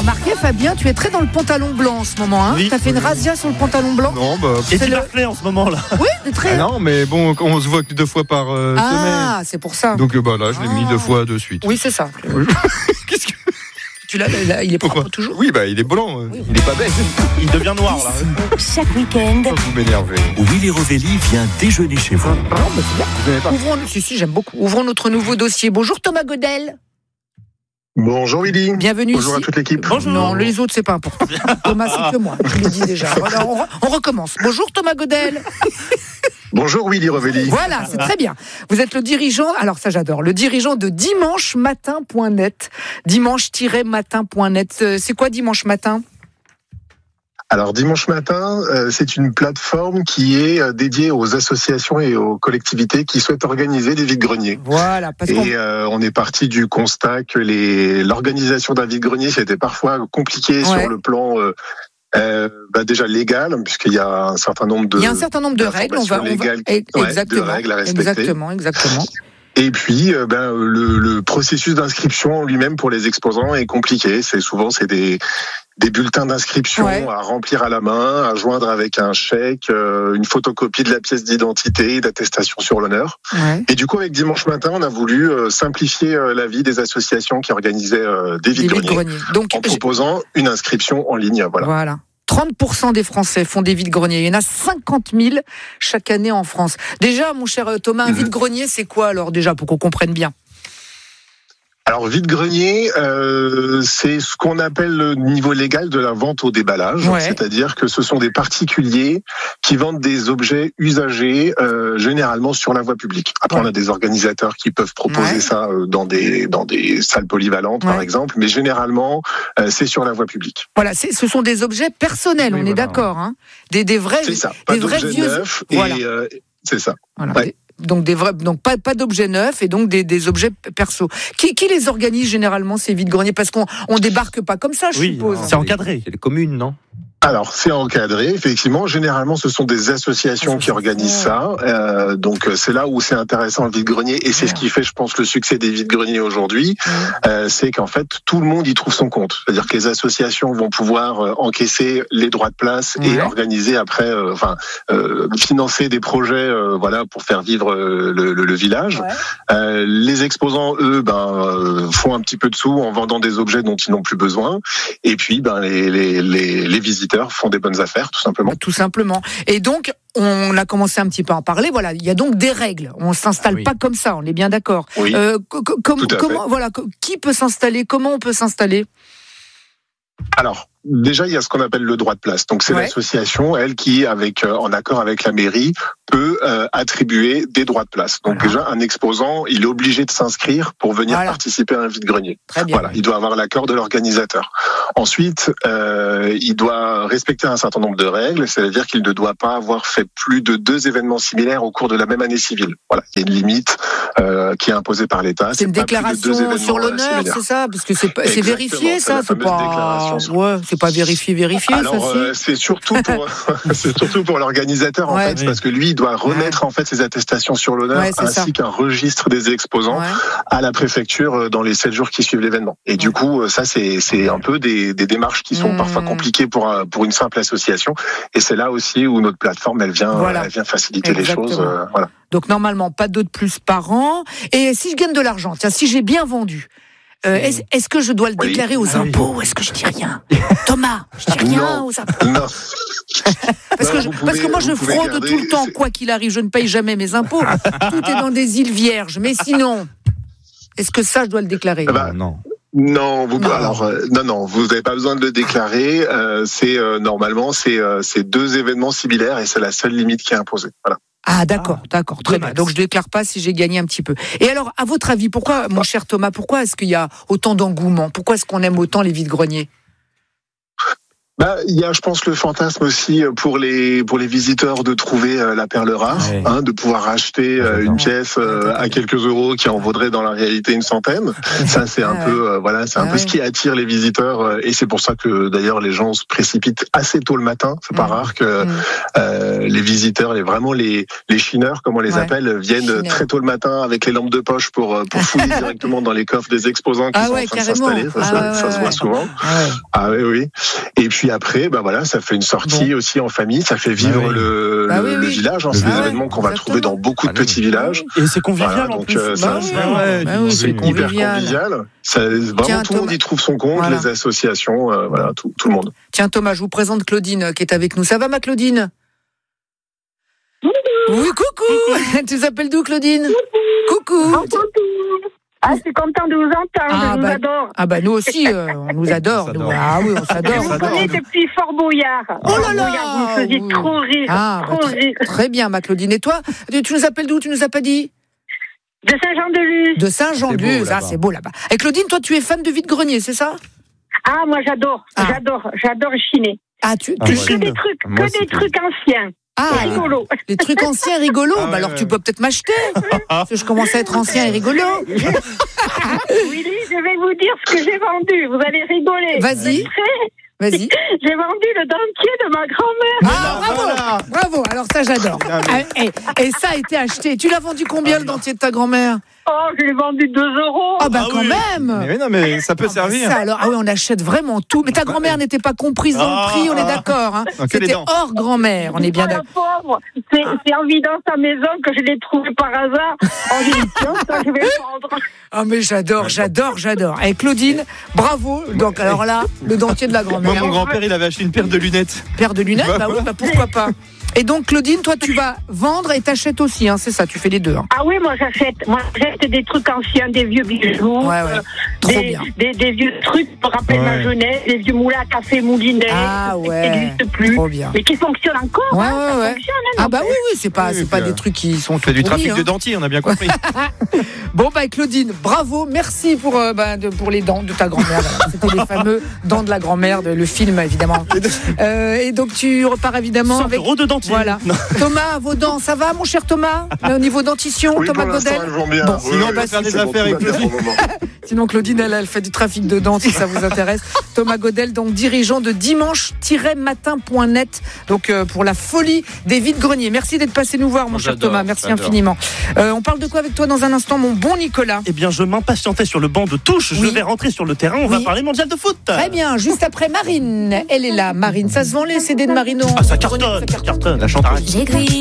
remarqué, Fabien, tu es très dans le pantalon blanc en ce moment. Hein. Oui. T'as fait une razzia sur le pantalon blanc. Non, Et C'est tu le- Barclay en ce moment là. Oui, c'est très. non, mais bon, on se voit que 2 fois par semaine. Ah, c'est pour ça. Donc là, je l'ai mis 2 fois de suite. Oui, c'est ça. Qu'est-ce que... Tu l'as, il est propre Pourquoi toujours. Oui, il est blanc. Oui. Il est pas bête. Il devient noir là. Chaque week-end, Vous m'énervez. Willy Rovelli vient déjeuner chez vous. Non, mais c'est bien. Vous n'avez pas. Si, j'aime beaucoup. Ouvrons notre nouveau dossier. Bonjour Thomas Godel. Bonjour Willy. Bienvenue Bonjour ici. à toute l'équipe. Bonjour. Non, les autres, c'est pas important. Thomas, c'est que moi. Je l'ai dit déjà. Voilà, on recommence. Bonjour Thomas Godel. Bonjour Willy Rovelli. Voilà, c'est très bien. Vous êtes le dirigeant, alors ça j'adore, le dirigeant de dimanchematin.net. Dimanche-matin.net. C'est quoi Dimanche Matin ? Alors Dimanche Matin, c'est une plateforme qui est dédiée aux associations et aux collectivités qui souhaitent organiser des vides-greniers. Voilà, parce qu'on... Et on est parti du constat que l'organisation d'un vide-grenier, c'était parfois compliqué Ouais. sur le plan déjà légal, puisqu'il y a un certain nombre de... Il y a un certain nombre de règles, légales, exactement, de règles à respecter. exactement. Et puis, le processus d'inscription en lui-même pour les exposants est compliqué. C'est des bulletins d'inscription à remplir à la main, à joindre avec un chèque, une photocopie de la pièce d'identité, d'attestation sur l'honneur. Ouais. Et du coup, avec Dimanche Matin, on a voulu simplifier la vie des associations qui organisaient des Des vide-greniers vide-greniers. Donc, en proposant une inscription en ligne. voilà. 30% des Français font des vide-greniers. Il y en a 50 000 chaque année en France. Déjà, mon cher Thomas, un vide-grenier, c'est quoi alors déjà, pour qu'on comprenne bien ? Alors vide-grenier, c'est ce qu'on appelle le niveau légal de la vente au déballage, Ouais. c'est-à-dire que ce sont des particuliers qui vendent des objets usagés généralement sur la voie publique. Après, on a des organisateurs qui peuvent proposer ça dans des salles polyvalentes, par exemple, mais généralement, c'est sur la voie publique. Voilà, ce sont des objets personnels, Oui, on est voilà. d'accord. Hein, des vrais, C'est ça, pas des vrais d'objets vieux. neufs, Voilà. et c'est ça. Voilà. Ouais. Donc donc pas d'objets neufs et donc des objets perso. Qui les organise généralement ces vide-greniers ? Parce qu'on débarque pas comme ça, je Oui, suppose. c'est encadré. C'est les communes, non ? Alors, c'est encadré, effectivement. Généralement, ce sont des associations qui organisent ça. Donc, c'est là où c'est intéressant le vide-grenier. Et c'est ce qui fait, je pense, le succès des vide-greniers aujourd'hui. C'est qu'en fait, tout le monde y trouve son compte. C'est-à-dire que les associations vont pouvoir encaisser les droits de place et organiser après, financer des projets, pour faire vivre le village. Les exposants, eux, font un petit peu de sous en vendant des objets dont ils n'ont plus besoin. Et puis, les visiteurs font des bonnes affaires, tout simplement. Tout simplement. Et donc, on a commencé un petit peu à en parler. Voilà, il y a donc des règles. On s'installe pas comme ça. On est bien d'accord. Oui. Comment, voilà, qui peut s'installer ? Comment on peut s'installer ? Alors, déjà, il y a ce qu'on appelle le droit de place. Donc, c'est l'association, elle, qui, en accord avec la mairie, peut attribuer des droits de place. Donc, déjà, un exposant, il est obligé de s'inscrire pour venir participer à un vide-grenier. Très bien. Voilà, il doit avoir l'accord de l'organisateur. Ensuite, il doit respecter un certain nombre de règles, c'est-à-dire qu'il ne doit pas avoir fait plus de 2 événements similaires au cours de la même année civile. Voilà, il y a une limite qui est imposée par l'État. C'est une déclaration sur l'honneur, c'est ça ? Parce que c'est vérifié, ça. C'est pas. C'est pas vérifié. Alors, ça, c'est surtout pour l'organisateur, en fait, parce que lui, il doit remettre en fait ses attestations sur l'honneur ainsi qu'un registre des exposants à la préfecture dans les 7 jours qui suivent l'événement. Et du coup, ça, c'est un peu des démarches qui sont parfois compliquées pour une simple association. Et c'est là aussi où notre plateforme, elle vient faciliter les choses. Voilà. Donc, normalement, pas 2 de plus par an. Et si je gagne de l'argent, si j'ai bien vendu, est-ce que je dois le déclarer aux impôts ou est-ce que je dis rien ? Thomas, je dis rien aux impôts. Non. Parce que moi, je fraude tout le temps, quoi qu'il arrive. Je ne paye jamais mes impôts. Tout est dans des îles vierges. Mais sinon, est-ce que ça, je dois le déclarer ? Non. Non, vous n'avez pas besoin de le déclarer. Normalement, c'est 2 événements similaires et c'est la seule limite qui est imposée. Voilà. Ah, d'accord, très bien. Donc, je ne déclare pas si j'ai gagné un petit peu. Et alors, à votre avis, pourquoi, mon cher Thomas, pourquoi est-ce qu'il y a autant d'engouement ? Pourquoi est-ce qu'on aime autant les vide-greniers ? Il y a, je pense, le fantasme aussi pour les visiteurs de trouver la perle rare, de pouvoir acheter une pièce à quelques euros qui en vaudrait dans la réalité une centaine. Ça, c'est un peu, c'est un peu ce qui attire les visiteurs, et c'est pour ça que d'ailleurs les gens se précipitent assez tôt le matin. C'est pas rare que les visiteurs, les chineurs, comme on les appelle, viennent très tôt le matin avec les lampes de poche pour fouiller directement dans les coffres des exposants qui sont en train de s'installer. Ça se voit souvent. Ah oui. Et puis après, ça fait une sortie aussi en famille, ça fait vivre le village. C'est des événements qu'on va trouver dans beaucoup de petits villages. Et c'est convivial en plus. C'est hyper convivial. Vraiment, tout le monde y trouve son compte, les associations, tout le monde. Tiens Thomas, je vous présente Claudine qui est avec nous. Ça va ma Claudine ? Oui, coucou. Tu t'appelles d'où Claudine ? Coucou. Je suis content de vous entendre, je vous adore. Nous aussi, on nous adore. On s'adore. Je vous connais depuis Fort Boyard. Oh là là, vous me faisiez trop rire. Très bien, ma Claudine. Et toi, tu nous appelles d'où ? Tu nous as pas dit ? De Saint-Jean-de-Luz. De Saint-Jean-de-Luz, c'est beau là-bas. Et Claudine, toi, tu es fan de vide-grenier, c'est ça ? Ah, moi j'adore chiner. Que des trucs anciens. Rigolo. Les trucs anciens rigolos. Alors tu peux peut-être m'acheter. Parce que je commence à être ancien et rigolo. Willy, je vais vous dire ce que j'ai vendu. Vous allez rigoler. Vas-y. J'ai vendu le dentier de ma grand-mère. Bravo. Alors ça, j'adore. Et ça a été acheté. Tu l'as vendu combien, le dentier de ta grand-mère ? Oh, je l'ai vendu 2 euros. Quand même. Mais ça peut servir. On achète vraiment tout. Mais ta grand-mère n'était pas comprise dans le prix, on est d'accord. Hein. C'était hors grand-mère, on est bien d'accord. Pauvre, c'est en vidant sa maison que je l'ai trouvé par hasard. J'ai dit, tiens, ça, je vais le vendre. Mais j'adore. Et Claudine, bravo. Donc alors là, le dentier de la grand-mère. Moi, mon grand-père, il avait acheté une paire de lunettes. Pourquoi pas. Et donc, Claudine, toi, tu vas vendre et t'achètes aussi, c'est ça, tu fais les deux. Ah oui, moi j'achète des trucs anciens, des vieux bijoux, des vieux trucs pour rappeler ma jeunesse, des vieux moulins à café moulinet, qui n'existent plus, mais qui fonctionnent encore. C'est pas des trucs qui sont fait du trafic de dentier, on a bien compris. Bon, Claudine, bravo, merci pour les dents de ta grand-mère. C'était les fameux dents de la grand-mère, le film, évidemment. Et donc, tu repars évidemment avec 100 euros de dentier. Voilà. Thomas, vos dents, ça va, mon cher Thomas ? Au niveau dentition, Thomas Godel ? Sinon, on va faire des affaires avec Claudine. Sinon, Claudine, elle fait du trafic de dents, si ça vous intéresse. Thomas Godel, donc dirigeant de dimanche-matin.net, donc pour la folie des vides-greniers. Merci d'être passé nous voir, mon cher Thomas. Merci infiniment. On parle de quoi avec toi dans un instant, mon bon Nicolas ? Eh bien, je m'impatientais sur le banc de touche. Je vais rentrer sur le terrain. On va parler mondial de foot. Très bien. Juste après Marine. Elle est là, Marine. Ça se vend les CD de Marine ? Ça cartonne. La chanteuse.